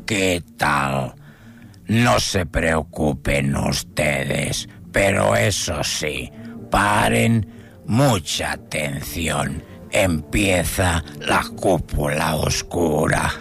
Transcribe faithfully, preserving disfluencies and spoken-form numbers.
¿qué tal? No se preocupen ustedes, pero eso sí, paren, mucha atención. Empieza la cúpula oscura.